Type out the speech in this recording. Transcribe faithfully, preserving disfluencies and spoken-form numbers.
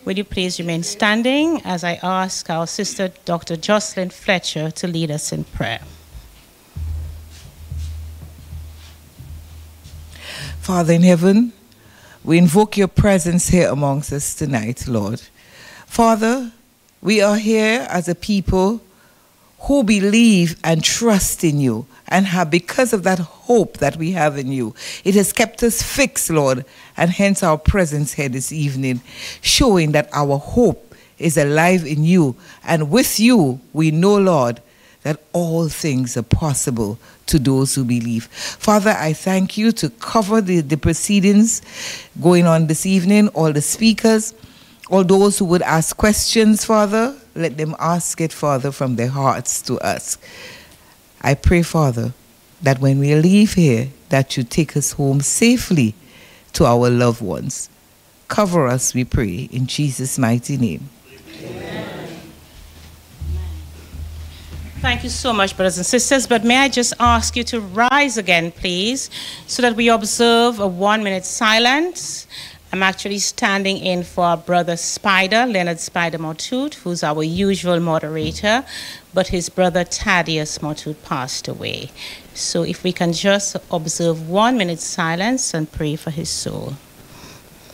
Will you please remain standing as I ask our sister, Doctor Jocelyn Fletcher, to lead us in prayer. Father in heaven, we invoke your presence here amongst us tonight, Lord. Father, we are here as a people who believe and trust in you, and have, because of that hope that we have in you, it has kept us fixed, Lord, and hence our presence here this evening, showing that our hope is alive in you, and with you we know, Lord, that all things are possible to those who believe. Father, I thank you to cover the, the proceedings going on this evening, all the speakers, all those who would ask questions, Father, let them ask it, Father, from their hearts to us. I pray, Father, that when we leave here, that you take us home safely to our loved ones. Cover us, we pray, in Jesus' mighty name. Amen. Thank you so much, brothers and sisters. But may I just ask you to rise again, please, so that we observe a one-minute silence. I'm actually standing in for our brother Spider, Leonard Spider Mortut, who's our usual moderator, but his brother Thaddeus Mortut passed away. So if we can just observe one minute silence and pray for his soul.